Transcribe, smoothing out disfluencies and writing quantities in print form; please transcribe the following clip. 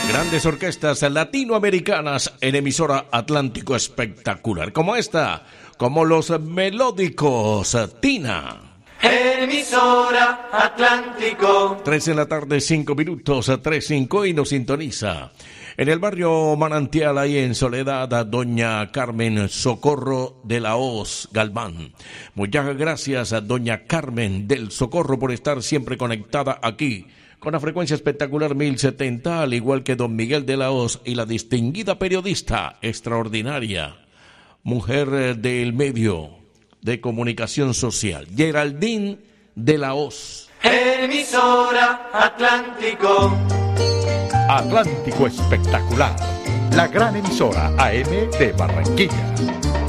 Grandes orquestas latinoamericanas en emisora Atlántico Espectacular, como esta, como los melódicos Tina. Emisora Atlántico. 3 en la tarde, 5 minutos, 3:05 y nos sintoniza. En el barrio Manantial, ahí en Soledad, doña Carmen Socorro de la Hoz Galván. Muchas gracias a doña Carmen del Socorro por estar siempre conectada aquí, con la frecuencia espectacular 1070, al igual que don Miguel de la Hoz y la distinguida periodista extraordinaria, mujer del medio de comunicación social, Geraldine de la Hoz. Emisora Atlántico. Atlántico Espectacular, la gran emisora AM de Barranquilla.